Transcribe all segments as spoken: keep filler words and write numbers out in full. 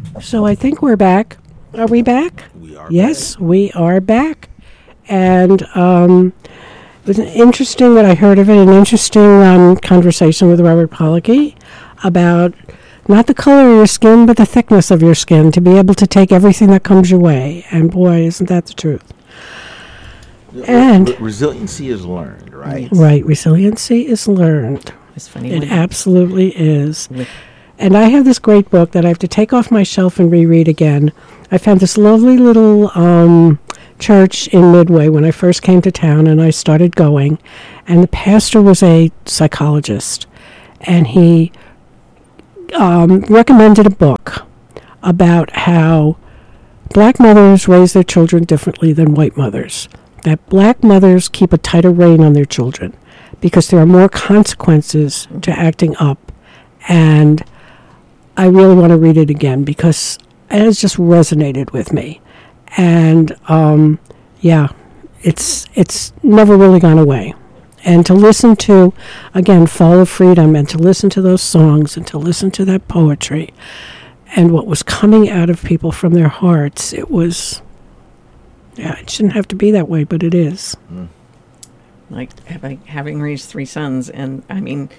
So I think we're back. Are we back? We are Yes, back. we are back. And um, it was interesting what I heard of it, an interesting um, conversation with Robert Pollocky about not the color of your skin, but the thickness of your skin, to be able to take everything that comes your way. And boy, isn't that the truth. And Re- resiliency is learned, right? Right, resiliency is learned. It's funny. It when- absolutely is. with- And I have this great book that I have to take off my shelf and reread again. I found this lovely little um, church in Midway when I first came to town, and I started going. And the pastor was a psychologist, and he um, recommended a book about how black mothers raise their children differently than white mothers. That black mothers keep a tighter rein on their children because there are more consequences to acting up. And I really want to read it again because it has just resonated with me. And um, yeah, it's it's never really gone away. And to listen to, again, Fall of Freedom, and to listen to those songs, and to listen to that poetry, and what was coming out of people from their hearts, it was, yeah, it shouldn't have to be that way, but it is. Mm. like having, having raised three sons, and I mean,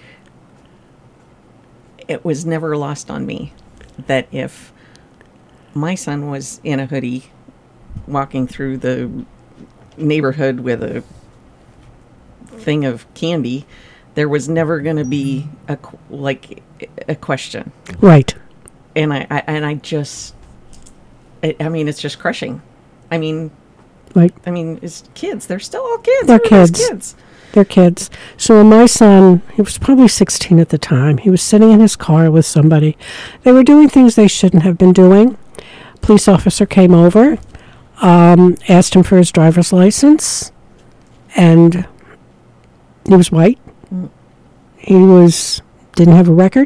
it was never lost on me that if my son was in a hoodie walking through the neighborhood with a thing of candy, there was never going to be a qu- like a question. Right. And I, I and I just I, I mean it's just crushing. I mean Right. I mean it's kids, they're still all kids. They're Everybody's kids. kids. They're kids. So when my son, he was probably sixteen at the time, he was sitting in his car with somebody. They were doing things they shouldn't have been doing. Police officer came over, um, asked him for his driver's license, and he was white. Mm. He was didn't have a record.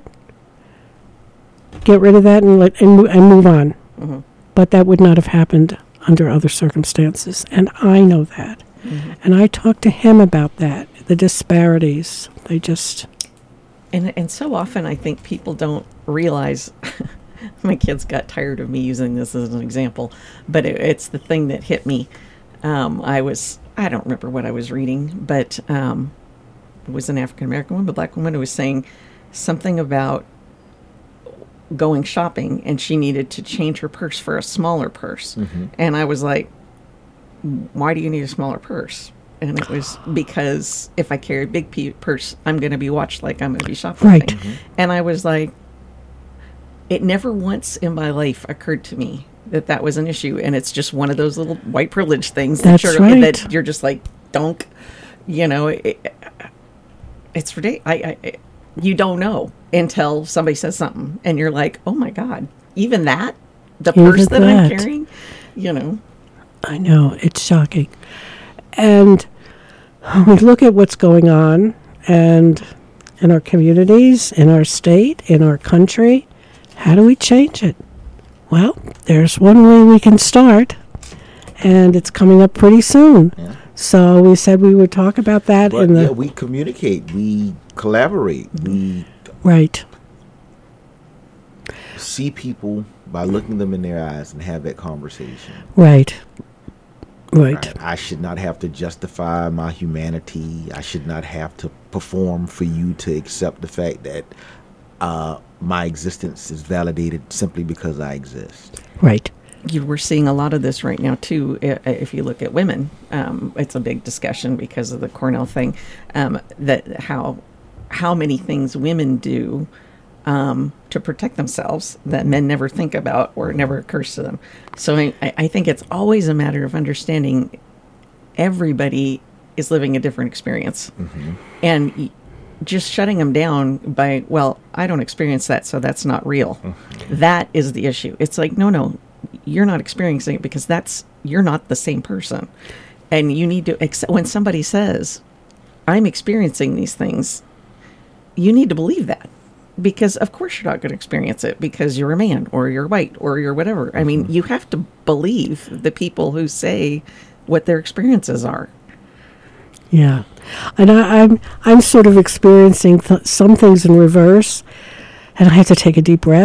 Get rid of that and let and, mo- and move on. Mm-hmm. But that would not have happened under other circumstances, and I know that. Mm-hmm. And I talked to him about that, the disparities. They just... And and so often I think people don't realize. My kids got tired of me using this as an example, but it, it's the thing that hit me. Um, I was I don't remember what I was reading, but um, it was an African American woman, a black woman, who was saying something about going shopping, and she needed to change her purse for a smaller purse. Mm-hmm. And I was like, why do you need a smaller purse? And it was because if I carry a big pe- purse, I'm going to be watched like I'm going to be shoplifting. Right. Mm-hmm. And I was like, it never once in my life occurred to me that that was an issue. And it's just one of those little white privilege things that, That's you're, right. that you're just like, donk, you know, it, it's ridiculous. I, I, you don't know until somebody says something and you're like, oh my God, even that, the Even purse that, I'm that. carrying, you know. I know, it's shocking. And we look at what's going on and in our communities, in our state, in our country. How do we change it? Well, there's one way we can start, and it's coming up pretty soon. Yeah. So we said we would talk about that But in the... yeah, we communicate, we collaborate, we Right. see people by looking them in their eyes and have that conversation. Right. Right. Right. I should not have to justify my humanity. I should not have to perform for you to accept the fact that uh, my existence is validated simply because I exist. Right. You, we're seeing a lot of this right now too. i- If you look at women, um, it's a big discussion because of the Cornell thing. Um, that how how many things women do um, to protect themselves that men never think about or never occurs to them. So I, I I think it's always a matter of understanding everybody is living a different experience, Mm-hmm. and y- just shutting them down by, well, I don't experience that, so that's not real. Mm-hmm. That is the issue. It's like, no, no, you're not experiencing it because that's, you're not the same person. And you need to accept, when somebody says, I'm experiencing these things, you need to believe that. Because of course you're not going to experience it because you're a man or you're white or you're whatever. I mean, you have to believe the people who say what their experiences are. Yeah, and I, I'm I'm sort of experiencing th- some things in reverse, and I have to take a deep breath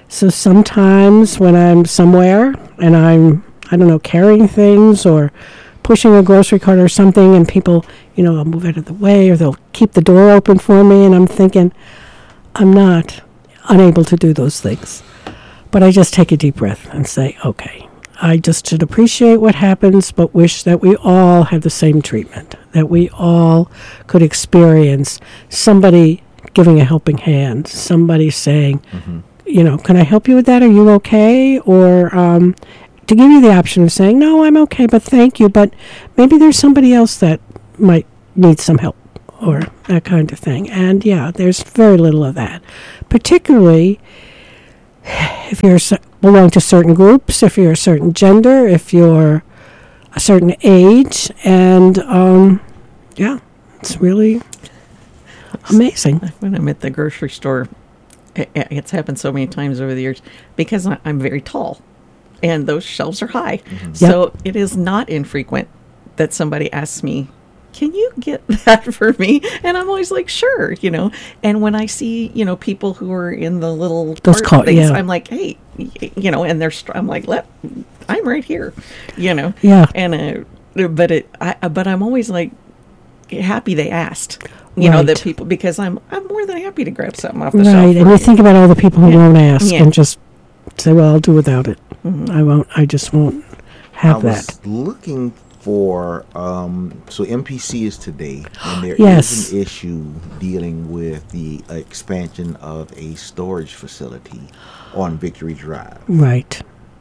So sometimes when I'm somewhere and I'm, I don't know, carrying things or pushing a grocery cart or something, and people, you know, I'll move out of the way or they'll keep the door open for me, and I'm thinking, I'm not unable to do those things. But I just take a deep breath and say, okay, I just should appreciate what happens, but wish that we all had the same treatment, that we all could experience somebody giving a helping hand, somebody saying, mm-hmm. you know, can I help you with that? Are you okay? Or um, to give you the option of saying, no, I'm okay, but thank you. But maybe there's somebody else that might need some help or that kind of thing. And yeah, there's very little of that, particularly if you belong to certain groups, if you're a certain gender, if you're a certain age. And um, yeah, it's really amazing. When I'm at the grocery store, it's happened so many times over the years because I'm very tall and those shelves are high. Mm-hmm. So yep. It is not infrequent that somebody asks me, can you get that for me? And I'm always like, sure, you know. And when I see, you know, people who are in the little those cart things, yeah. I'm like, hey, you know, and they're, I'm like, let, I'm right here, you know. Yeah. And uh, but it, I, but I'm always like happy they asked. You right. know, that people, because I'm I'm more than happy to grab something off the right. shelf. Right, and you think about all the people who yeah. won't ask yeah. and just say, well, I'll do without it. Mm-hmm. I won't, I just won't have I that. was looking for, um, so M P C is today, and there yes. is an issue dealing with the expansion of a storage facility on Victory Drive. Right.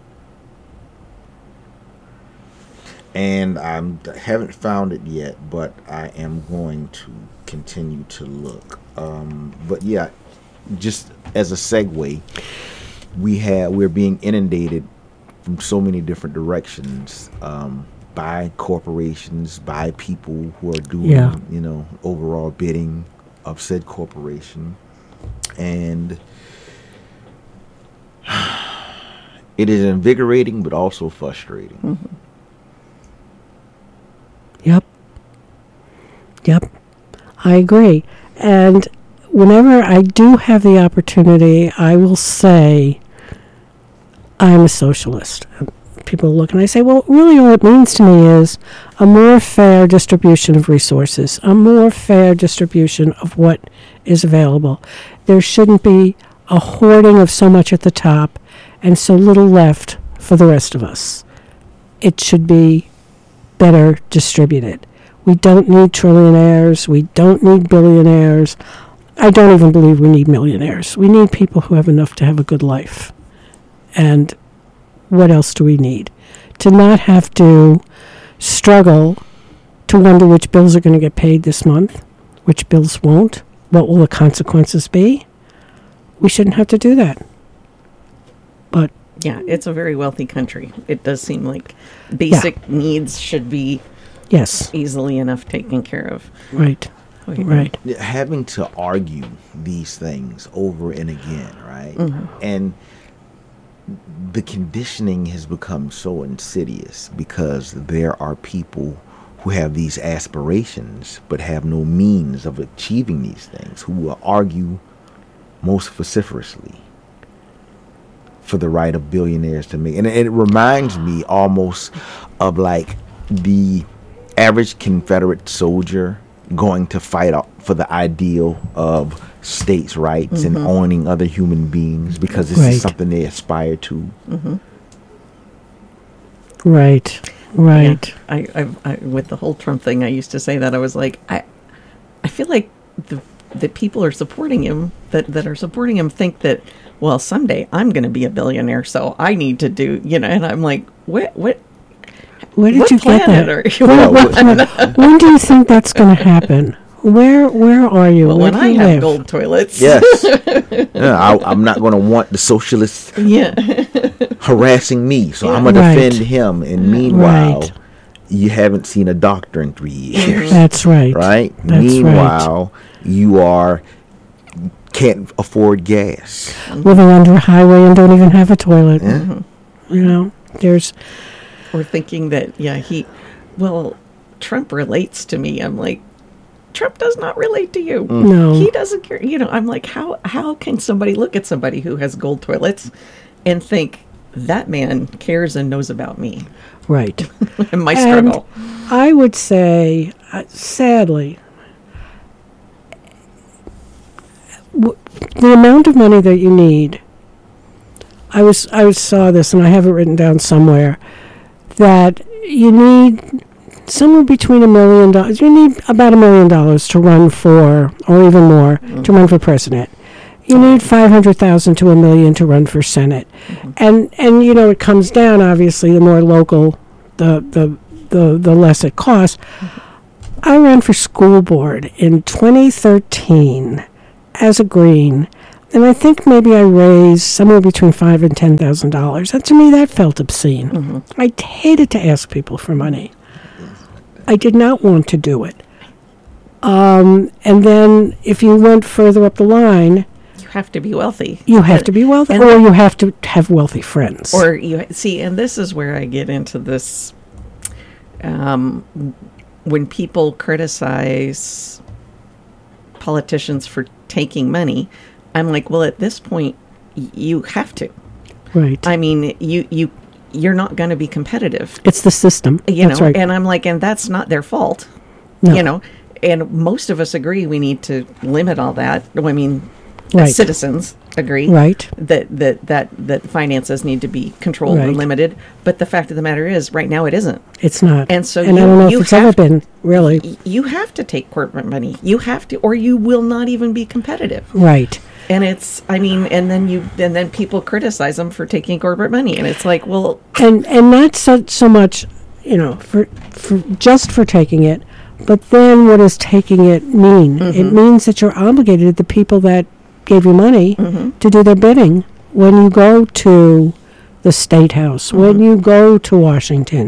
And I haven't found it yet, but I am going to continue to look. Um, but yeah, just as a segue, we have we're being inundated from so many different directions um, by corporations, by people who are doing, yeah. you know, overall bidding of said corporation, and it is invigorating, but also frustrating. Mm-hmm. Yep. Yep. I agree. And whenever I do have the opportunity, I will say I'm a socialist. People look and I say, well, really all it means to me is a more fair distribution of resources, a more fair distribution of what is available. There shouldn't be a hoarding of so much at the top and so little left for the rest of us. It should be better distributed. We don't need trillionaires. We don't need billionaires. I don't even believe we need millionaires. We need people who have enough to have a good life. And what else do we need? To not have to struggle to wonder which bills are going to get paid this month, which bills won't, what will the consequences be? We shouldn't have to do that. But yeah, it's a very wealthy country. It does seem like basic yeah. needs should be yes easily enough taken care of. Right. Okay. Right. Having to argue these things over and again, right? Mm-hmm. And the conditioning has become so insidious because there are people who have these aspirations but have no means of achieving these things, who will argue most vociferously for the right of billionaires to make. And it reminds me almost of like the average Confederate soldier going to fight for the ideal of states' rights mm-hmm. and owning other human beings because this right. is something they aspire to. Mm-hmm. Right, right. Yeah. I, I, I, with the whole Trump thing, I used to say that I was like, I, I feel like the the people are supporting him that that are supporting him think that, well, someday I'm going to be a billionaire, so I need to do, you know. And I'm like, what, what? Where did what you get that? Are you where, what, when do you think that's going to happen? Where Where are you? Well, where when do you I have live? gold toilets. Yes. yeah, I, I'm not going to want the socialists yeah. harassing me, so Yeah. I'm going to Right. defend him. And meanwhile, Right. you haven't seen a doctor in three years. That's right. Right? That's Meanwhile, you are can't afford gas. Living under a highway and don't even have a toilet. Yeah. Mm-hmm. You know, there's Or thinking that, yeah, he, well, Trump relates to me. I'm like, Trump does not relate to you. No. He doesn't care. You know, I'm like, how how can somebody look at somebody who has gold toilets and think that man cares and knows about me Right. and my And struggle? I would say, uh, sadly, w- the amount of money that you need. I was I was saw this, and I have it written down somewhere, that you need somewhere between a million dollars. You need about a million dollars to run for, or even more, mm-hmm. to run for president. You need five hundred thousand to a million to run for Senate, mm-hmm. and and you know it comes down. Obviously, the more local, the the the, the less it costs. Mm-hmm. I ran for school board in twenty thirteen as a Green, and I think maybe I raised somewhere between five and ten thousand dollars. And to me, that felt obscene. Mm-hmm. I hated to ask people for money. I did not want to do it. Um, and then, if you went further up the line, have to be wealthy. You have to be wealthy, or you have to have wealthy friends. Or you see, and this is where I get into this. Um, when people criticize politicians for taking money, I'm like, well, at this point, y- you have to. Right. I mean, you you you're not going to be competitive. It's the system. You that's know, right. And I'm like, and that's not their fault. No. You know, and most of us agree we need to limit all that. I mean. Right. Citizens agree right. that, that that that finances need to be controlled right. and limited, but the fact of the matter is, right now it isn't. It's not, and so and you, I don't know you if it's ever have, been really. Y- you have to take corporate money. You have to, or you will not even be competitive. Right. And it's, I mean, and then you, and then people criticize them for taking corporate money, and it's like, well, and and not so so much, you know, for for just for taking it, but then what does taking it mean? Mm-hmm. It means that you're obligated to the people that gave you money mm-hmm. to do their bidding when you go to the State House, mm-hmm. when you go to Washington,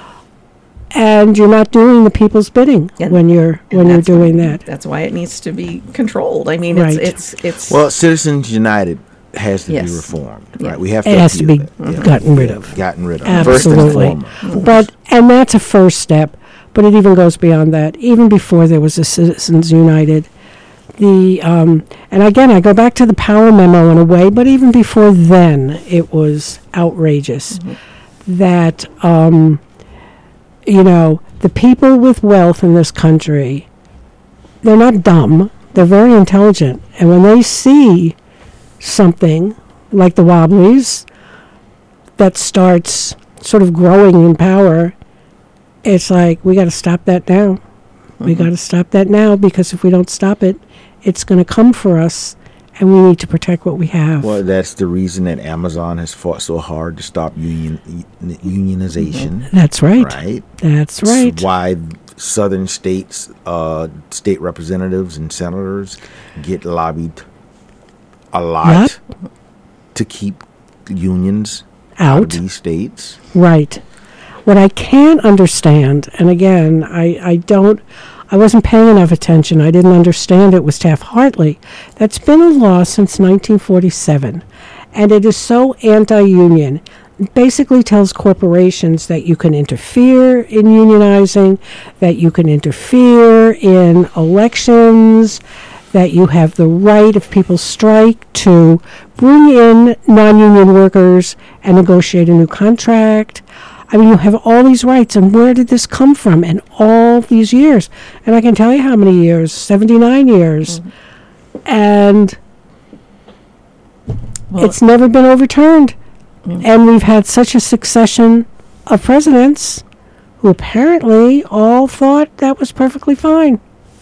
and you're not doing the people's bidding yeah. when you're when you're doing why, that. That's why it needs to be controlled. I mean, right. it's it's it's well, Citizens United has to yes. be reformed, yeah. right? We have to. It has to be mm-hmm. gotten rid of. Gotten rid of. Absolutely. First and foremost. But and that's a first step. But it even goes beyond that. Even before there was a Citizens United. The um, and again, I go back to the power memo in a way, but even before then, it was outrageous mm-hmm. that um, you know the people with wealth in this country, they're not dumb; they're very intelligent, and when they see something like the Wobblies that starts sort of growing in power, it's like we got to stop that now. Mm-hmm. We got to stop that now because if we don't stop it, it's going to come for us, and we need to protect what we have. Well, that's the reason that Amazon has fought so hard to stop union unionization. Mm-hmm. That's right. Right. That's right. It's why southern states, uh, state representatives and senators get lobbied a lot yep. to keep unions out. out of these states. Right. What I can't understand, and again, I, I don't... I wasn't paying enough attention. I didn't understand it was Taft-Hartley. That's been a law since nineteen forty-seven, and it is so anti-union. It basically tells corporations that you can interfere in unionizing, that you can interfere in elections, that you have the right, if people strike, to bring in non-union workers and negotiate a new contract. I mean, you have all these rights, and where did this come from in all these years? And I can tell you how many years, seventy-nine years. Mm-hmm. And well, it's never been overturned. Mm-hmm. And we've had such a succession of presidents who apparently all thought that was perfectly fine.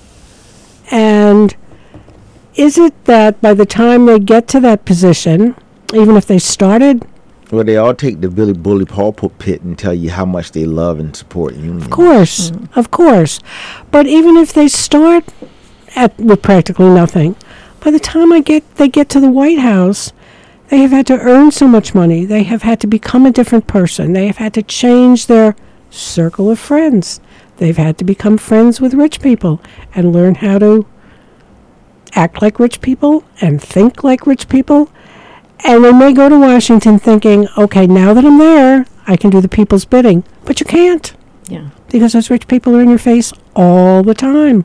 And is it that by the time they get to that position, even if they started... Well, they all take the Billy Bully pulpit and tell you how much they love and support unions. Of course, mm-hmm. of course. But even if they start at with practically nothing, by the time I get they get to the White House, they have had to earn so much money. They have had to become a different person. They have had to change their circle of friends. They've had to become friends with rich people and learn how to act like rich people and think like rich people. And they may go to Washington thinking, okay, now that I'm there, I can do the people's bidding. But you can't. Yeah. Because those rich people are in your face all the time.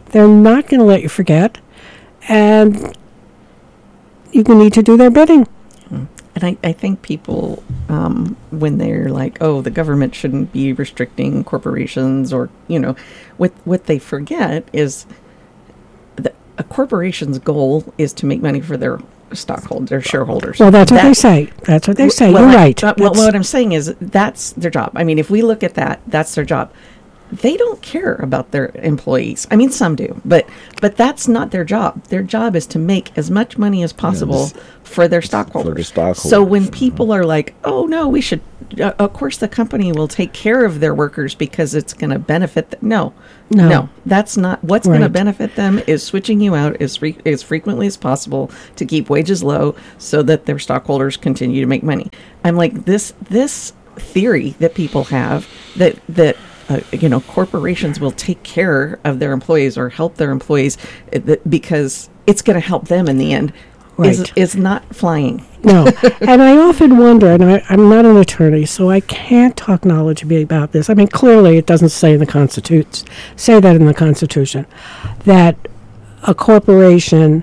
They're not going to let you forget, and you need to do their bidding. And I, I think people, um, when they're like, oh, the government shouldn't be restricting corporations, or, you know, what, what they forget is that a corporation's goal is to make money for their stockholders, their shareholders. Well, that's what That- they say. That's what they say. Well, You're I- right. uh, well, That's- what I'm saying is that's their job. I mean, if we look at that, that's their job. They don't care about their employees. I mean, some do, but but that's not their job. Their job is to make as much money as possible this- for their stockholders. stockholders. So when people are like, "Oh no, we should," uh, of course, the company will take care of their workers because it's going to benefit them. No, No. that's not what's going to Right. benefit them. Is switching you out as fre- as frequently as possible to keep wages low, so that their stockholders continue to make money. I'm like this this theory that people have that that. Uh, you know, corporations will take care of their employees or help their employees uh, th- because it's going to help them in the end. Is, Right. is not flying. No. And I often wonder, and I, I'm not an attorney, so I can't talk knowledgeably about this. I mean, clearly it doesn't say in the Constitution, say that in the Constitution, that a corporation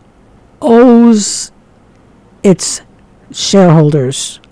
owes its shareholders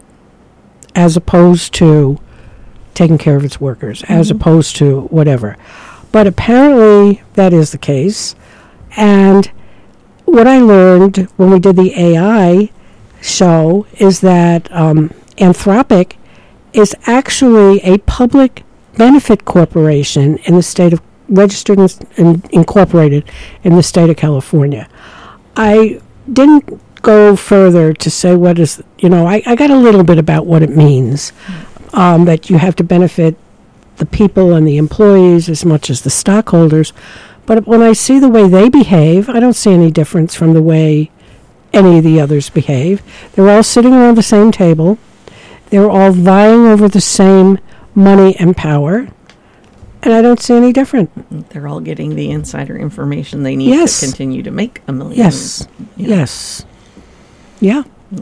as opposed to taking care of its workers, as opposed to whatever. But apparently that is the case. And what I learned when we did the A I show is that um, Anthropic is actually a public benefit corporation in the state of registered and, and incorporated in the state of California. I didn't go further to say what is, you know, I, I got a little bit about what it means, um, that you have to benefit the people and the employees as much as the stockholders. But when I see the way they behave, I don't see any difference from the way any of the others behave. They're all sitting around the same table. They're all vying over the same money and power. And I don't see any different. They're all getting the insider information they need Yes. to continue to make a million. Yes. you know. Yes. Yeah.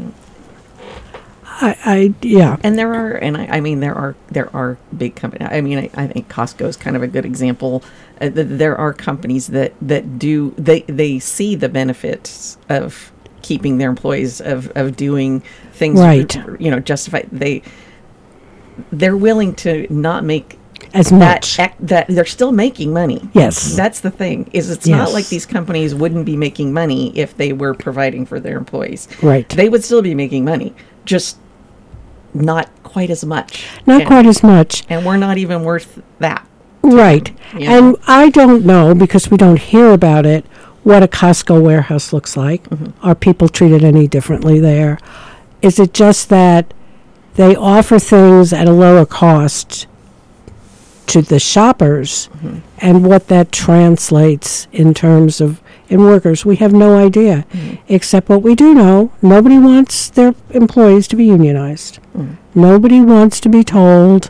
I, I, yeah. And there are, and I, I mean, there are, there are big companies. I mean, I, I think Costco is kind of a good example. Uh, th- there are companies that, that do, they, they see the benefits of keeping their employees, of, of doing things, Right. you know, justify, they, they're willing to not make As that, much. ec- that they're still making money. Yes. That's the thing, is it's not Yes. like these companies wouldn't be making money if they were providing for their employees. Right. They would still be making money, just not quite as much. Not And- quite as much. And we're not even worth that. Right. Yeah. And I don't know, because we don't hear about it, what a Costco warehouse looks like. Are people treated any differently there? Is it just that they offer things at a lower cost to the shoppers, and what that translates in terms of in workers? We have no idea, except what we do know: nobody wants their employees to be unionized. Nobody wants to be told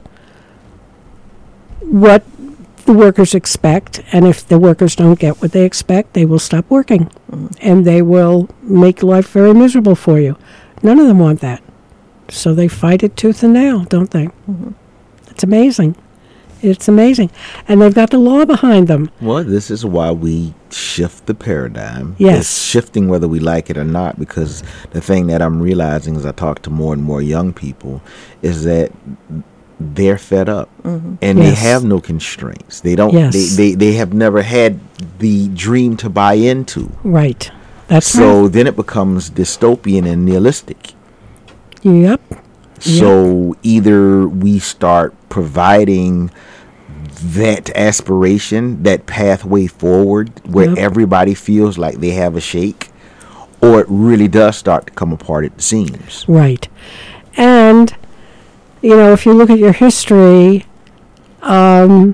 what the workers expect, and if the workers don't get what they expect, they will stop working, and they will make life very miserable for you. None of them want that, so they fight it tooth and nail, don't they? It's amazing. It's amazing, and they've got the law behind them. Well, this is why we shift the paradigm. Yes. It's shifting whether we like it or not, because the thing that I'm realizing as I talk to more and more young people is that they're fed up, and they Yes. have no constraints. They don't. Yes. They, they they have never had the dream to buy into. Right. That's So right. then it becomes dystopian and nihilistic. Yep. So either we start providing that aspiration, that pathway forward where Yep. everybody feels like they have a shake, or it really does start to come apart at the seams. Right. And, you know, if you look at your history, um,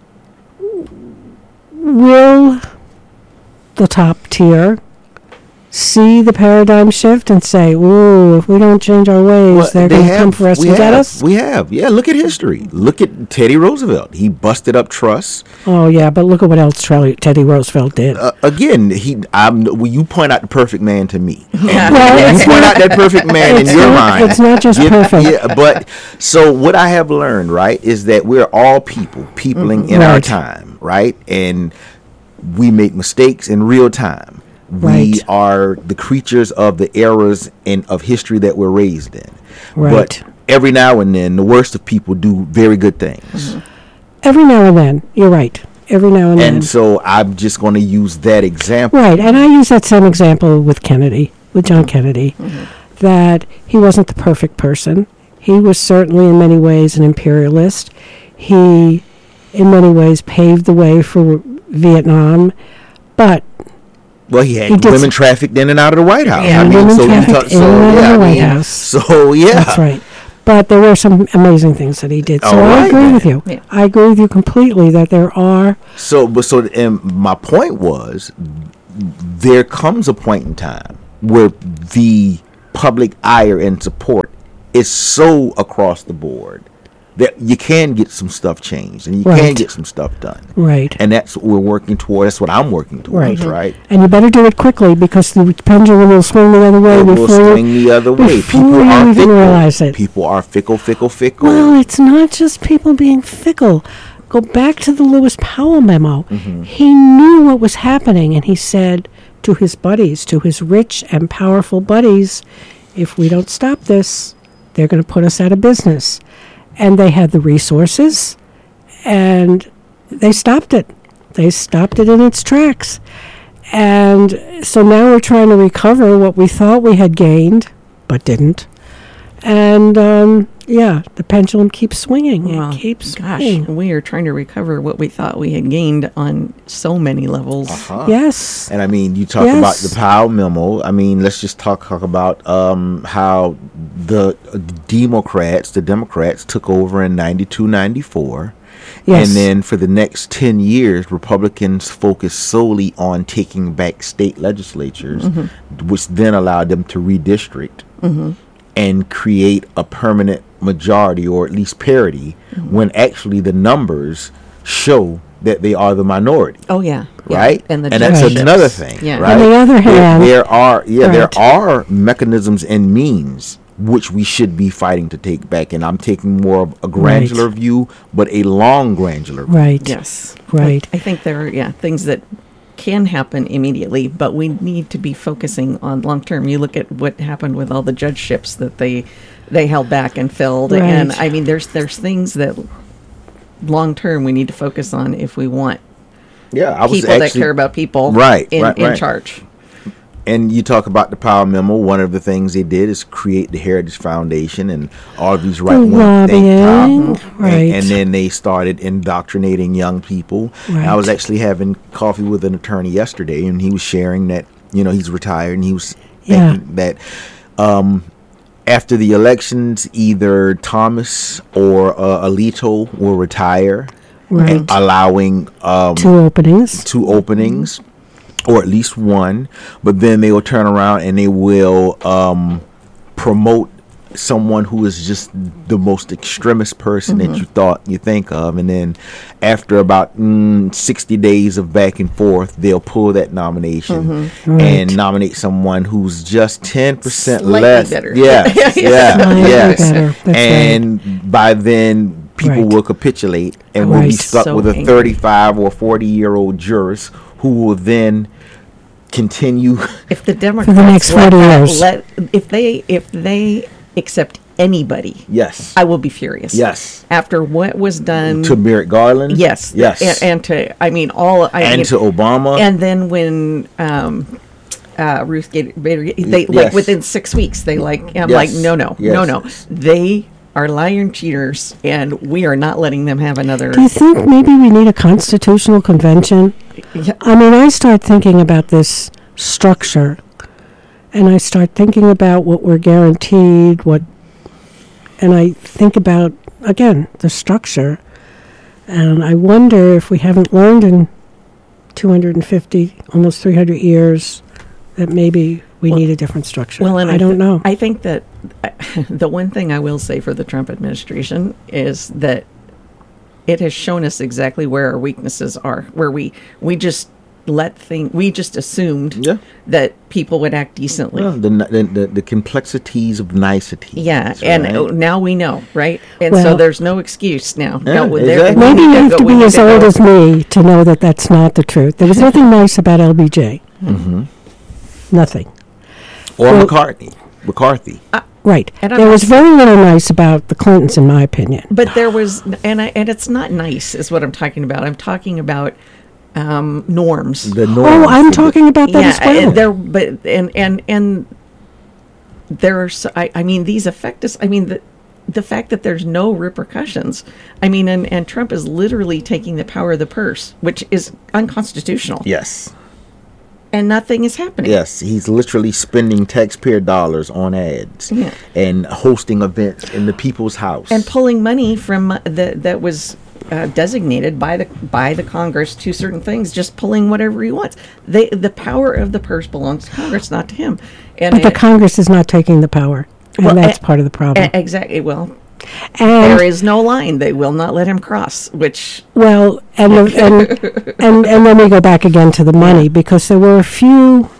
will the top tier see the paradigm shift and say, ooh, if we don't change our ways, Well, they're they going to come have- for us we and get have, us? We have. Yeah, look at history. Look at Teddy Roosevelt. He busted up trusts. Oh, yeah, but look at what else Teddy Teddy Roosevelt did. Uh, again, he. I'm. Well, you point out the perfect man to me. And Well, you it's point not- out that perfect man in it's your not- mind. it's not just Yeah, perfect. Yeah, but so what I have learned, right, is that we're all people, peopling in our Right. time, right, and we make mistakes in real time. Right. We are the creatures of the eras and of history that we're raised in. Right. But every now and then, the worst of people do very good things. Mm-hmm. Every now and then, you're right. Every now and, then. And so I'm just going to use that example. Right, and I use that same example with Kennedy, with John Kennedy, Mm-hmm. that he wasn't the perfect person. He was certainly in many ways an imperialist. He, in many ways, paved the way for Vietnam, but Well, he had He did women s- trafficked in and out of the White House. Yeah, I mean, women so you trafficked talk, in so and out of yeah, the I White mean, House. So yeah, that's right. But there were some amazing things that he did. So All I right, agree then. with you. Yeah. I agree with you completely that there are. So, but so, and my point was, there comes a point in time where the public ire and support is so across the board that you can get some stuff changed and you can Right. get some stuff done. Right. And that's what we're working toward. That's what I'm working towards, Right. right? And you better do it quickly because the pendulum will swing the other way It will before swing the other way. before People you are even fickle. realize it. People are fickle, fickle, fickle. Well, it's not just people being fickle. Go back to the Lewis Powell memo. Mm-hmm. He knew what was happening, and he said to his buddies, to his rich and powerful buddies, if we don't stop this, they're going to put us out of business. And they had the resources, and they stopped it. They stopped it in its tracks. And so now we're trying to recover what we thought we had gained, but didn't. And um, yeah, the pendulum keeps swinging. Well, it keeps gosh, swinging. we are trying to recover what we thought we had gained on so many levels. Uh-huh. Yes. And I mean, you talk Yes. about the Powell memo. I mean, let's just talk, talk about um, how the Democrats, the Democrats took over in ninety-two, ninety-four. Yes. And then for the next ten years, Republicans focused solely on taking back state legislatures, Mm-hmm. which then allowed them to redistrict Mm-hmm. and create a permanent majority or at least parity Mm-hmm. when actually the numbers show that they are the minority. Oh yeah, yeah. Right, And the and that's judgeships. another thing. Yeah. Right? On the other There- hand- there, are yeah, there Right. are mechanisms and means which we should be fighting to take back, and I'm taking more of a granular Right. view, but a long granular view. Right. Yes. Right. I, I think there are yeah things that can happen immediately, but we need to be focusing on long term. You look at what happened with all the judgeships that they they held back and filled, Right. and I mean, there's there's things that long term we need to focus on if we want Yeah, I was people that actually care about people Right, in, right, in right. charge. And you talk about the Powell memo. One of the things they did is create the Heritage Foundation and all of these right wing lobbying, think tanks. right. And, and then they started indoctrinating young people. And I was Right. actually having coffee with an attorney yesterday, and he was sharing that, you know, he's retired, and he was Yeah. thinking that um, after the elections, either Thomas or uh, Alito will retire, Right. and allowing um, Two openings. two openings, or at least one, but then they will turn around and they will um, promote someone who is just the most extremist person that you thought you think of, and then after about mm, sixty days of back and forth, they'll pull that nomination Right. and nominate someone who's just ten percent Slightly less. better. Yes, yeah, Slightly yes, better. That's and by then people Right. will capitulate and we'll be Right. stuck So with a angry. thirty-five or forty year old jurist who will then continue. If the Democrats next let forty that- years. let if they if they accept anybody, Yes. I will be furious. Yes. After what was done, To Merrick Garland. yes, Yes. and, and to I mean all I and mean, to Obama. and then when um, uh, Ruth Gator, Bader, they like Yes. within six weeks they like I'm Yes. like no no no Yes. no they are lying cheaters and we are not letting them have another. Do you think maybe we need a constitutional convention? Yeah. I mean, I start thinking about this structure, and I start thinking about what we're guaranteed, what, and I think about, again, the structure, and I wonder if we haven't learned in two hundred fifty, almost three hundred years, that maybe we Well- need a different structure. Well, and I, don't thi- know. I think that the one thing I will say for the Trump administration is that it has shown us exactly where our weaknesses are, where we we just let things. We just assumed Yeah. that people would act decently. Well, the, the the the complexities of nicety. Yeah, and right? uh, now we know, right? And Well- so there's no excuse now. Yeah, no, there- exactly. we Maybe need you have go- to we be need as go- old as me to know that that's not the truth. There was nothing nice about L B J. Mm-hmm. Nothing. Or Well- McCarthy. McCarthy. Right. And I'm There not- was very little nice about the Clintons, in my opinion. But there was, and I, and it's not nice, is what I'm talking about. I'm talking about um, norms. The Oh, norms I'm of the- talking about that yeah, as well. and there, but and and and there are. So, I, I mean, these affect us. I mean, the the fact that there's no repercussions. I mean, and and Trump is literally taking the power of the purse, which is unconstitutional. Yes. And nothing is happening. Yes, he's literally spending taxpayer dollars on ads Yeah. and hosting events in the people's house. And pulling money from the that was uh, designated by the by the Congress to certain things, just pulling whatever he wants. They the power of the purse belongs to Congress, not to him. And But the it- Congress is not taking the power. And Well, that's e- part of the problem. e- exactly. Well, and there is no line they will not let him cross. Which Well, and, the, and and and then we go back again to the money, because there were a few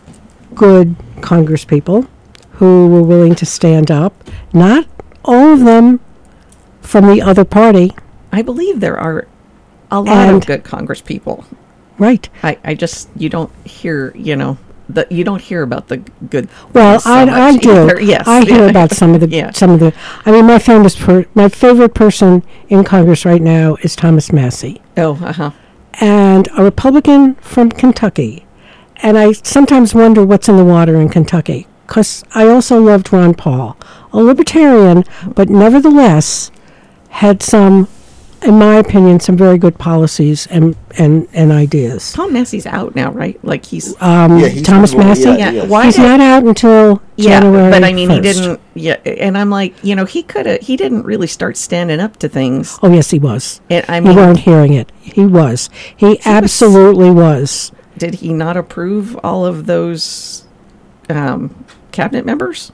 good Congress people who were willing to stand up. Not all of them from the other party, I believe there are a lot And- of good Congress people. right? I, I just you don't hear you know the you don't hear about the good. Well, so I, I much do. either. Yes, I hear yeah. about some of the Yeah. some of the. I mean, my famous per, my favorite person in Congress right now is Thomas Massey, Oh, uh huh. and a Republican from Kentucky. And I sometimes wonder what's in the water in Kentucky, because I also loved Ron Paul, a libertarian, but nevertheless had some, in my opinion, some very good policies and and, and ideas. Tom Massey's out now, right? Like he's Um, Yeah, he's Thomas been- Massey, yeah, yeah. yes. Why he's did- not out until yeah, January but I mean, he first. didn't. Yeah, and I'm like, you know, he could have. He didn't really start standing up to things. Oh yes, he was. And I You mean, weren't hearing it. He was. He, absolutely was. did he not approve all of those um, cabinet members?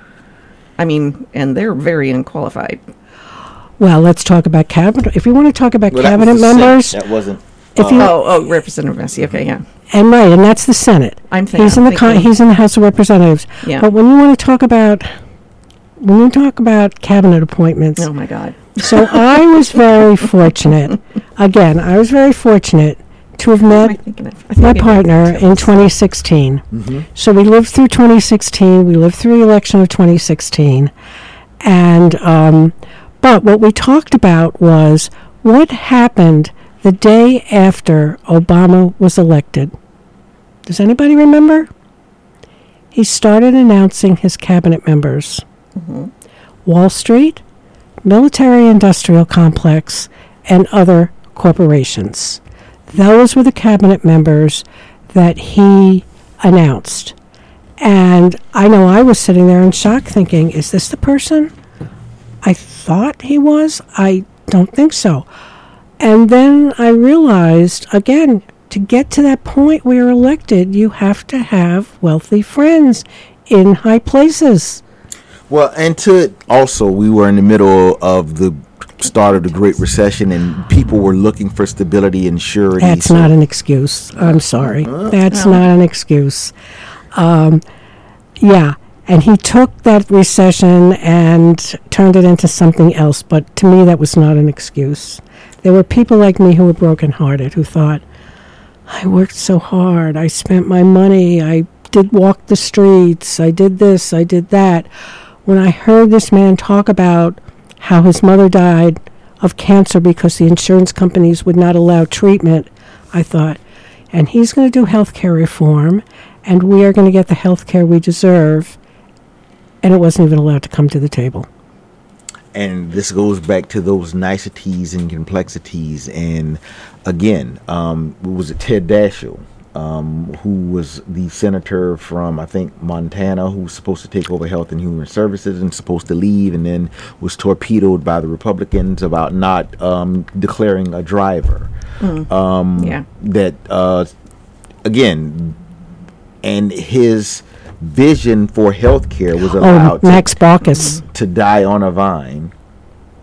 I mean, and they're very unqualified. Well, let's talk about cabinet. If you want to talk about Well, that was cabinet the Senate. members, That wasn't. if you Oh, oh, Representative Massey. Okay, yeah. and right, and that's the Senate. I'm thinking. He's in the con- thinking- he's in the House of Representatives. Yeah. But when you want to talk about when you talk about cabinet appointments, Oh my God. so I was very fortunate. Again, I was very fortunate to have What am I met thinking of? I think my maybe partner it's- in twenty sixteen. Mm-hmm. So we lived through twenty sixteen. We lived through the election of twenty sixteen, and um, but what we talked about was what happened the day after Obama was elected. Does anybody remember? He started announcing his cabinet members. Wall Street, military-industrial complex, and other corporations. Those were the cabinet members that he announced. And I know I was sitting there in shock thinking, is this the person I thought he was? I don't think so. And then I realized, again, to get to that point where you're elected, you have to have wealthy friends in high places. Well, and to also, we were in the middle of the start of the Great Recession, and people were looking for stability and surety. That's so- not an excuse. I'm sorry. That's No. not an excuse. Um, yeah, and he took that recession and turned it into something else. But to me, that was not an excuse. There were people like me who were brokenhearted, who thought, I worked so hard. I spent my money. I did walk the streets. I did this. I did that. When I heard this man talk about how his mother died of cancer because the insurance companies would not allow treatment, I thought, and he's going to do health care reform, and we are going to get the health care we deserve, and it wasn't even allowed to come to the table. And this goes back to those niceties and complexities. And again, um, was it Ted Daschle, um, who was the senator from, I think, Montana, who was supposed to take over Health and Human Services and supposed to leave, and then was torpedoed by the Republicans about not um, declaring a driver. Um, Yeah. That, uh, again, and his vision for health care was allowed Oh, Max to, Baucus. to die on a vine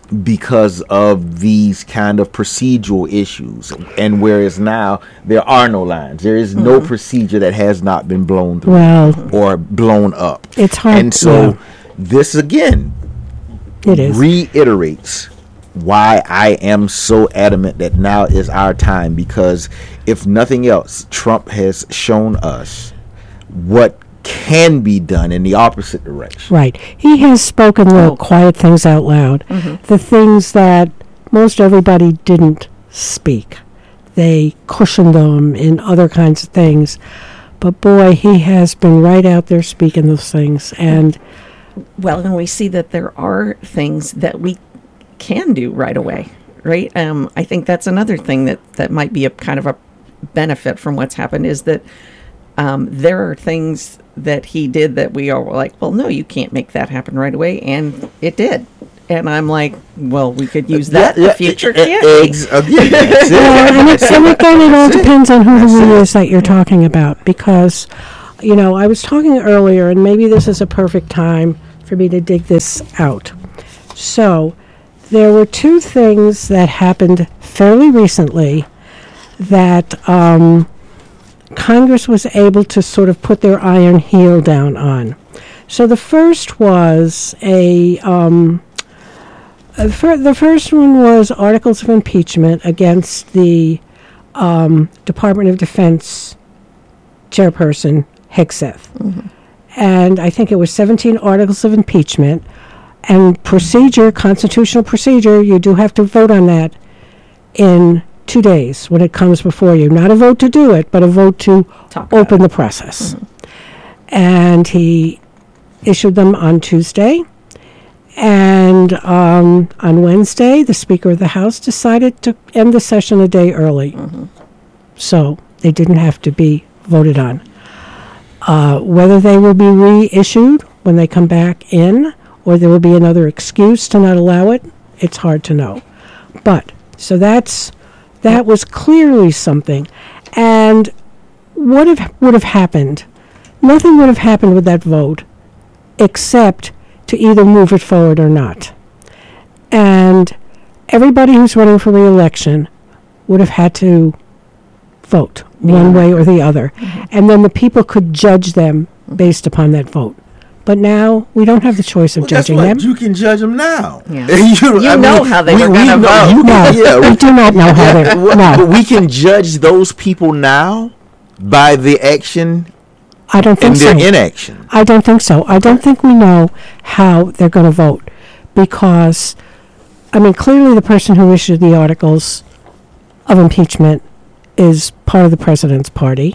because of these kind of procedural issues. And whereas now there are no lines, there is mm-hmm. no procedure that has not been blown through well, or blown up. It's hard. And so yeah. this again it is. reiterates why I am so adamant that now is our time, because if nothing else, Trump has shown us what can be done in the opposite direction. Right. He has spoken the oh. quiet things out loud, mm-hmm. the things that most everybody didn't speak. They cushioned them in other kinds of things. But boy, he has been right out there speaking those things. And well, and we see that there are things that we can do right away, right? Um, I think that's another thing that, that might be a kind of a benefit from what's happened, is that um, there are things that he did that we are like, well, no, you can't make that happen right away, and it did. And I'm like, well, we could use that in the future, can't we? Well, and, it's, and again, it all depends on who the one is that you're talking about, because, you know, I was talking earlier, and maybe this is a perfect time for me to dig this out. So there were two things that happened fairly recently that um, Congress was able to sort of put their iron heel down on. So the first was a, um, a fir- the first one was articles of impeachment against the um, Department of Defense chairperson, Hegseth. Mm-hmm. And I think it was seventeen articles of impeachment. And procedure, constitutional procedure, you do have to vote on that in two days when it comes before you. Not a vote to do it, but a vote to Talk open the process. Mm-hmm. And he issued them on Tuesday. And um, on Wednesday, the Speaker of the House decided to end the session a day early. Mm-hmm. So they didn't have to be voted on. Uh, whether they will be reissued when they come back in, or there will be another excuse to not allow it, it's hard to know. But, so that's, that was clearly something. And what have, would have happened? Nothing would have happened with that vote except to either move it forward or not. And everybody who's running for re-election would have had to vote yeah. one way or the other. Mm-hmm. And then the people could judge them based upon that vote. But now we don't have the choice of well, judging that's what, them. You can judge them now. Yeah. you you know mean, how they we, were going to vote. You, no, yeah, we do not know how they no. But we can judge those people now by the action I don't think and their so. inaction. I don't think so. I don't think we know how they're going to vote. Because, I mean, clearly the person who issued the articles of impeachment is part of the president's party.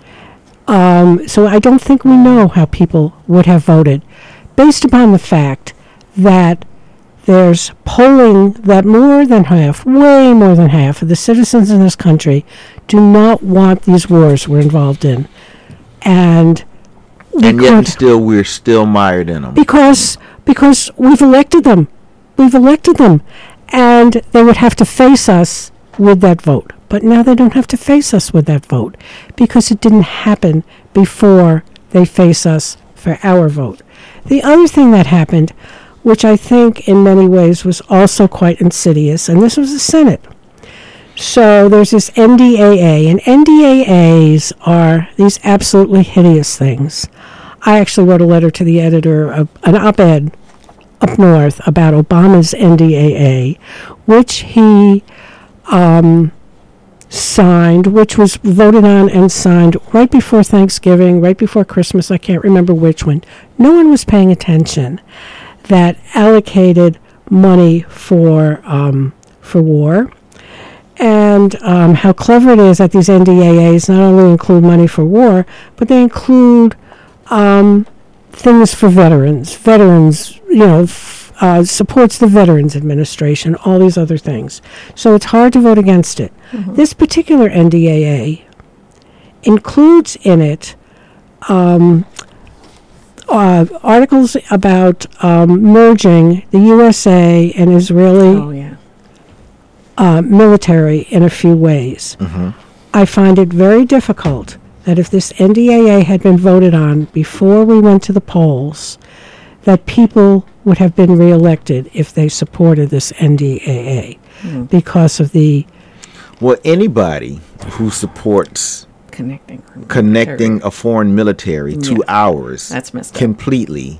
Um, so I don't think we know how people would have voted, based upon the fact that there's polling that more than half, way more than half of the citizens in this country do not want these wars we're involved in. And and yet and still we're still mired in them. Because, because we've elected them. We've elected them. And they would have to face us with that vote. But now they don't have to face us with that vote because it didn't happen before they face us for our vote. The other thing that happened, which I think in many ways was also quite insidious, and this was the Senate. So there's this N D A A, and N D A As are these absolutely hideous things. I actually wrote a letter to the editor of an op-ed up north about Obama's N D A A, which he um, signed, which was voted on and signed right before Thanksgiving, right before Christmas, I can't remember which one. No one was paying attention, that allocated money for um, for war. And um, how clever it is that these N D A As not only include money for war, but they include um, things for veterans. Veterans, you know, f- uh, supports the Veterans Administration, all these other things. So it's hard to vote against it. Mm-hmm. This particular N D A A includes in it um, uh, articles about um, merging the U S A and Israeli oh, yeah. Uh, military in a few ways. Mm-hmm. I find it very difficult that if this N D A A had been voted on before we went to the polls, that people would have been reelected if they supported this N D A A Mm. because of the Well, anybody who supports Connecting. connecting a foreign military to Yeah. ours That's messed up. completely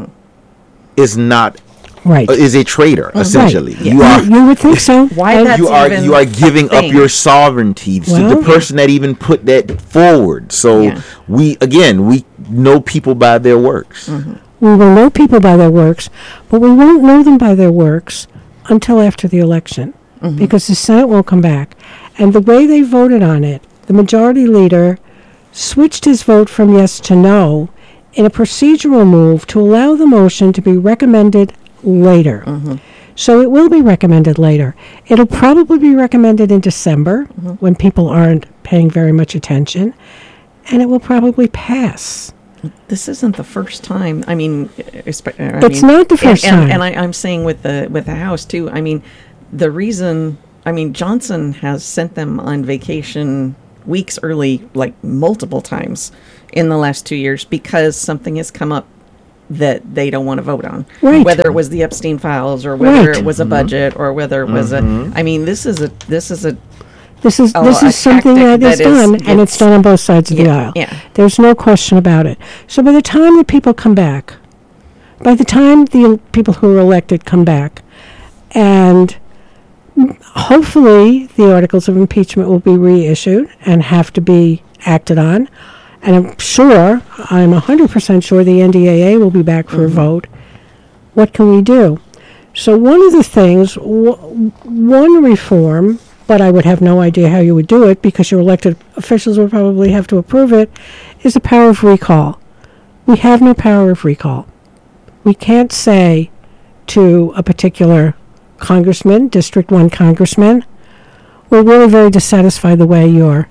is not right. uh, is a traitor essentially. Yeah. You are You would think so. Why And- that's you are even you are a giving up thing. your sovereignty to Well- the person that even put that forward. So Yeah. we again we know people by their works. We will know people by their works, but we won't know them by their works until after the election because the Senate won't come back. And the way they voted on it, the majority leader switched his vote from yes to no in a procedural move to allow the motion to be recommended later. So it will be recommended later. It'll probably be recommended in December when people aren't paying very much attention, and it will probably pass. This isn't the first time. I mean, espe- I It's mean, not the first and, time. And, and I, I'm saying with the with the House too. I mean, the reason. I mean, Johnson has sent them on vacation weeks early, like multiple times in the last two years, because something has come up that they don't want to vote on. Right. Whether it was the Epstein files, or whether Right. it was a budget, or whether it was a. I mean, this is a this is a This is Oh, this a is something tactic that is that is- done, and it's it's- done on both sides of the Yeah, aisle. yeah. There's no question about it. So by the time the people come back, by the time the el- people who are elected come back, and mm, hopefully the articles of impeachment will be reissued and have to be acted on, and I'm sure, I'm one hundred percent sure the N D A A will be back for a vote. What can we do? So one of the things, w- one reform, but I would have no idea how you would do it because your elected officials would probably have to approve it, is the power of recall. We have no power of recall. We can't say to a particular congressman, District one congressman, we're really very dissatisfied the way you're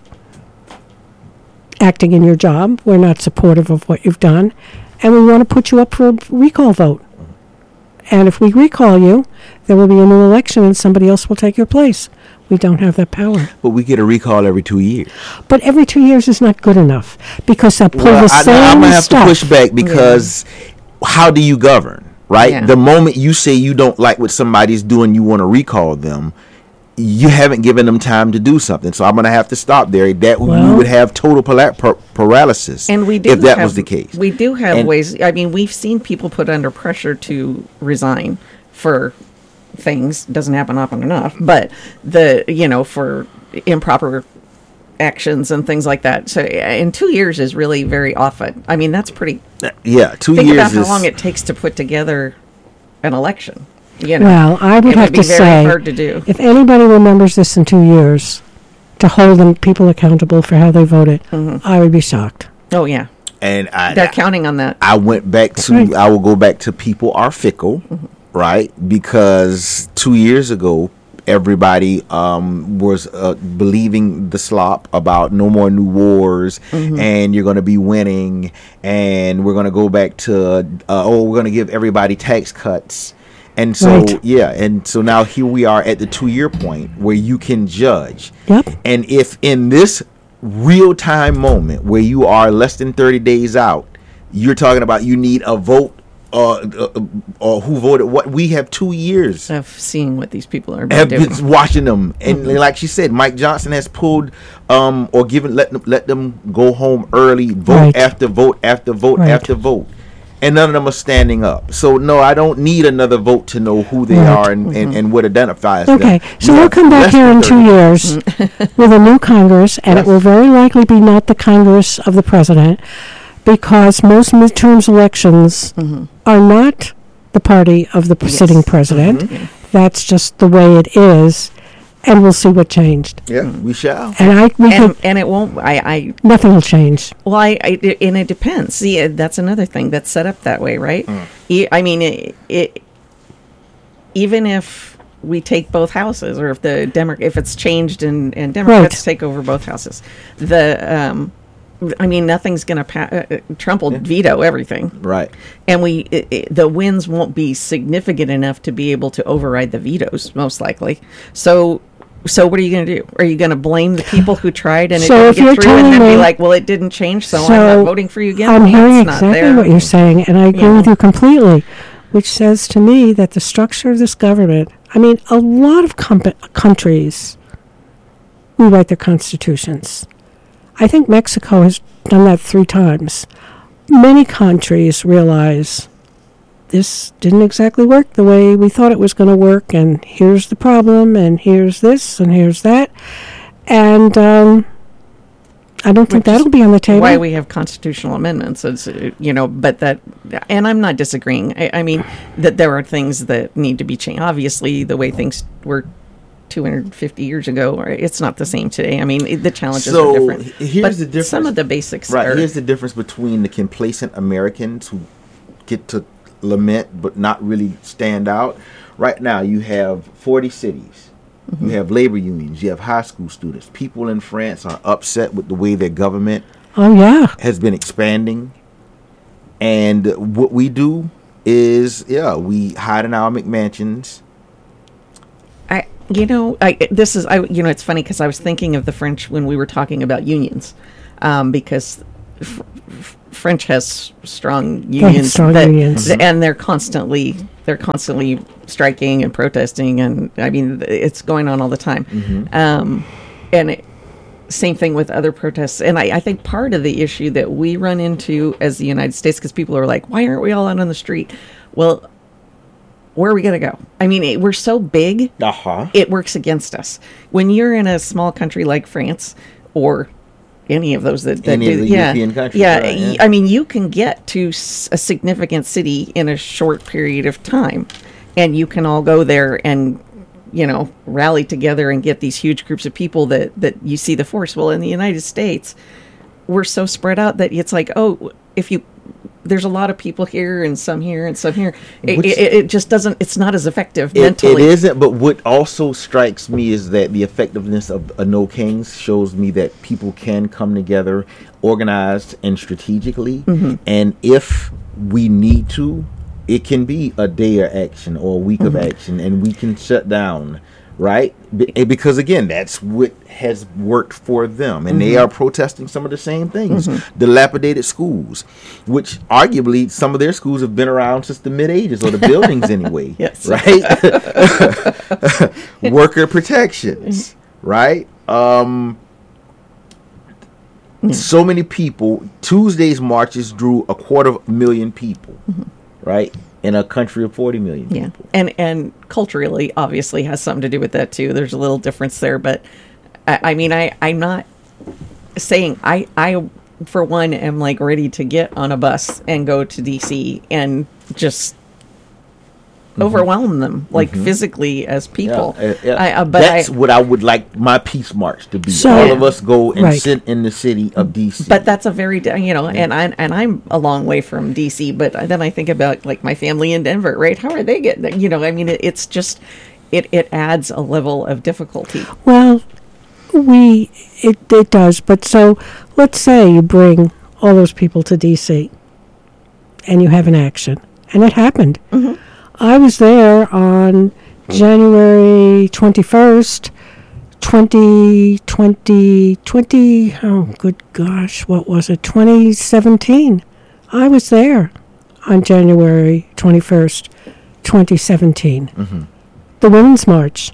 acting in your job. We're not supportive of what you've done, and we want to put you up for a recall vote. And if we recall you, there will be a new election and somebody else will take your place. We don't have that power. But we get a recall every two years. But every two years is not good enough because they'll pull Well, the I, same I'm gonna have stuff. to push back because how do you govern, right? Yeah. The moment you say you don't like what somebody's doing, you want to recall them. You haven't given them time to do something, so I'm gonna have to stop there. That we Well- would have total pala- par- paralysis, And we do if that have, was the case. We do have And- ways. I mean, we've seen people put under pressure to resign for things. Doesn't happen often enough, but the you know for improper actions and things like that. So, in two years is really very often. I mean, that's pretty. Yeah, two Think years about how is long it takes to put together an election. You know, Well, I would it have would be to very say, hard to do. if anybody remembers this in two years, to hold them people accountable for how they voted, I would be shocked. Oh yeah, and I, they're counting on that. I went back to right. I will go back to people are fickle, right? Because two years ago everybody um, was uh, believing the slop about no more new wars and you're going to be winning and we're going to go back to uh, oh we're going to give everybody tax cuts. And so, Right. yeah, and so now here we are at the two-year point where you can judge. Yep. And if in this real-time moment where you are less than thirty days out, you're talking about you need a vote uh, uh, or who voted what, we have two years Of seeing what these people are have doing. been watching them. And like she said, Mike Johnson has pulled um, or given let them, let them go home early, vote Right. after vote after vote Right. after vote. And none of them are standing up. So, no, I don't need another vote to know who they Right. are and, and, and what identifies Okay, them. so We we'll have come back less here than in two thirty. years with a new Congress, and Yes. it will very likely be not the Congress of the president, because most midterms elections are not the party of the Yes. sitting president. Mm-hmm. That's just the way it is, and we'll see what changed. Yeah, we shall. And I, we and could, and it won't. I, I nothing will change. well, I, I it- and it depends. See, uh, that's another thing that's set up that way, right? E- I mean, it, it even if we take both houses, or if the Demo- if it's changed and and Democrats Right. take over both houses, the um, I mean, nothing's going to pass. Uh, Trump will veto everything, Right. and we it, it, the wins won't be significant enough to be able to override the vetoes, most likely. So So what are you going to do? Are you going to blame the people who tried and So it if didn't you're get through, and telling then be me- like, well, it didn't change, so, I'm So, not voting for you again? I'm Well, hearing that's not exactly there. what you're saying, and I agree Yeah. with you completely, which says to me that the structure of this government, I mean, a lot of comp- countries rewrite their constitutions. I think Mexico has done that three times. Many countries realize this didn't exactly work the way we thought it was going to work, and here's the problem, and here's this, and here's that. And um, I don't think Which is that'll be on the table. Why we have constitutional amendments, is, uh, you know, but that, and I'm not disagreeing. I, I mean, that there are things that need to be changed. Obviously, the way things were two hundred fifty years ago, or it's not the same today. I mean, it, the challenges So, are different. h- here's but the difference. Some of the basics Right. are. Here's the difference between the complacent Americans who get to lament but not really stand out. Right now, you have forty cities. Mm-hmm. You have labor unions. You have high school students. People in France are upset with the way their government Oh, yeah. has been expanding. And what we do is, yeah, we hide in our McMansions. I, you know, I this is I, you know, it's funny because I was thinking of the French when we were talking about unions, um, because f- f- French has strong unions, strong that- unions. th- and they're constantly they're constantly striking and protesting, and I mean, th- it's going on all the time. Um, and it, same thing with other protests. And I, I think part of the issue that we run into as the United States, because people are like, why aren't we all out on the street? Well, where are we going to go? I mean, it, we're so big, Uh-huh. it works against us. When you're in a small country like France or any of those that, that Any do, of the yeah, European countries, yeah, right, y- yeah. I mean, you can get to s- a significant city in a short period of time, and you can all go there and, you know, rally together and get these huge groups of people that, that you see the force. Well, in the United States, we're so spread out that it's like, oh, if you, there's a lot of people here and some here and some here. It, Which- it, it just doesn't, it's not as effective It, it mentally. isn't, but what also strikes me is that the effectiveness of a No Kings shows me that people can come together organized and strategically. Mm-hmm. And if we need to, it can be a day of action or a week Mm-hmm. of action, and we can shut down, right? Be- eh, because again, that's what has worked for them, and Mm-hmm. they are protesting some of the same things. Dilapidated schools, which arguably some of their schools have been around since the mid ages, or the buildings anyway. Yes. Right. Worker protections, right? Um, so many people. Tuesday's marches drew a quarter of a million people, right, in a country of forty million Yeah, people. and and culturally, obviously, has something to do with that too. There's a little difference there, but I, I mean, I I'm not saying I I for one am like ready to get on a bus and go to D C and just overwhelm them like physically as people. Yeah, uh, yeah. I, uh, but That's I, what I would like my peace march to be. So- All of us go and Right. sit in the city of D C. But that's a very, di- you know, and I and I'm a long way from D C. But then I think about like my family in Denver, right? How are they getting there? You know, I mean, it, it's just it it adds a level of difficulty. Well, we it it does, but so let's say you bring all those people to D C and you have an action, and it happened. I was there on January twenty-first, twenty twenty, twenty, oh good gosh, what was it, twenty seventeen. I was there on January twenty-first, twenty seventeen. The Women's March.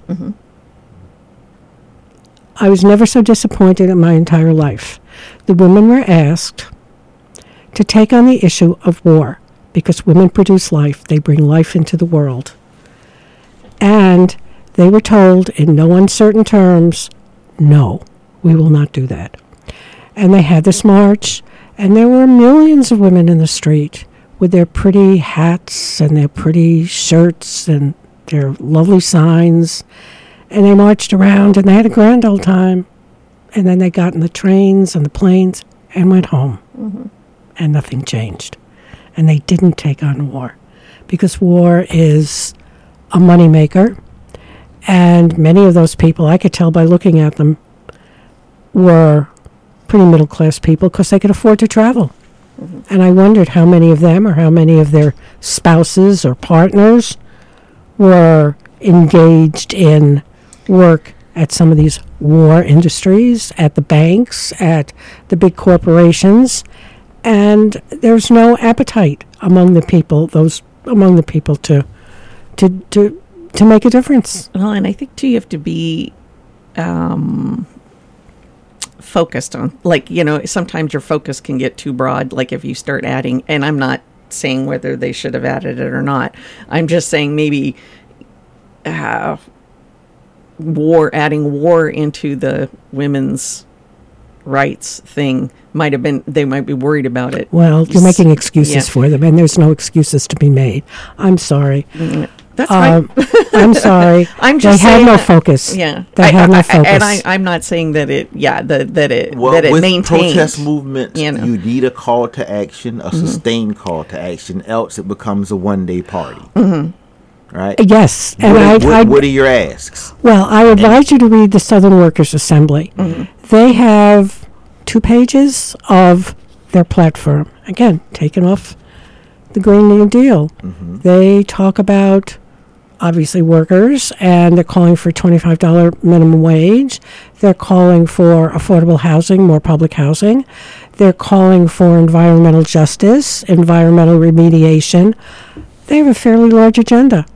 I was never so disappointed in my entire life. The women were asked to take on the issue of war because women produce life. They bring life into the world. And they were told in no uncertain terms, no, we will not do that. And they had this march, and there were millions of women in the street with their pretty hats and their pretty shirts and their lovely signs. And they marched around, and they had a grand old time. And then they got in the trains and the planes and went home. And nothing changed. And they didn't take on war because war is a moneymaker. And many of those people, I could tell by looking at them, were pretty middle-class people because they could afford to travel. And I wondered how many of them or how many of their spouses or partners were engaged in work at some of these war industries, at the banks, at the big corporations, and there's no appetite among the people, those among the people to to to to make a difference. Well, and I think too, you have to be um, focused on, like, you know, sometimes your focus can get too broad. Like if you start adding, and I'm not saying whether they should have added it or not. I'm just saying maybe uh, war, adding war into the women's rights thing might have been, they might be worried about it. Well, you're making excuses Yeah. for them, and there's no excuses to be made. I'm sorry. Mm, That's Um, fine. I'm sorry. I'm just they had saying no that- focus. Yeah, They I, had I- no I- focus. and I, I'm not saying that it, yeah, that that it Well, that it with maintains. protest movements, you you, know. need a call to action, a Mm-hmm. sustained call to action, else it becomes a one-day party. Mm-hmm. Right? Yes, and what, I, are, what, I what are your asks? well, I advise you to read the Southern Workers Assembly. Mm-hmm. They have two pages of their platform. Again, taken off the Green New Deal. Mm-hmm. They talk about obviously workers, and they're calling for twenty-five dollars minimum wage. They're calling for affordable housing, more public housing. They're calling for environmental justice, environmental remediation. They have a fairly large agenda.